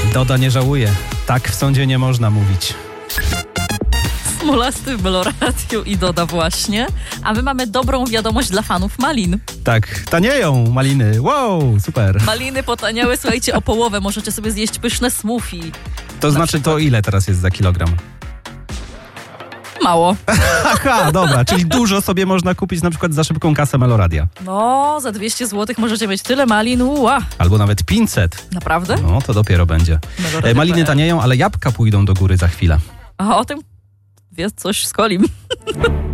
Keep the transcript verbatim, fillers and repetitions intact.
Doda nie żałuje. Tak w sądzie nie można mówić. Smolasty w Meloradiu i Doda właśnie. A my mamy dobrą wiadomość dla fanów malin. Tak, tanieją maliny. Wow, super. Maliny potaniały, słuchajcie, o połowę. Możecie sobie zjeść pyszne smoothie. To znaczy to ile teraz jest za kilogram? Mało. Aha, dobra, czyli dużo sobie można kupić na przykład za szybką kasę Meloradia. No, za dwieście złotych możecie mieć tyle malin. Ua. Albo nawet pięćset. Naprawdę? No, to dopiero będzie. Meloradia E, maliny tanieją, ale jabłka pójdą do góry za chwilę. A o tym wie coś z Kolim.